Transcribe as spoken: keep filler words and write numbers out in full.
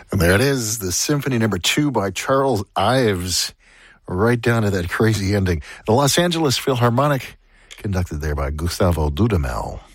And there it is, the Symphony Number Two by Charles Ives, right down to that crazy ending. The Los Angeles Philharmonic, conducted there by Gustavo Dudamel.